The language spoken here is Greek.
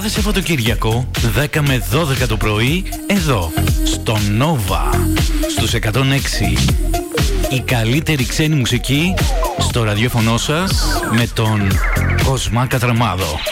Κάθε Σαββατοκύριακο 10 με 12 το πρωί εδώ στο Nova στους 106. Η καλύτερη ξένη μουσική στο ραδιόφωνο σας με τον Κοσμά Κατραμάδο.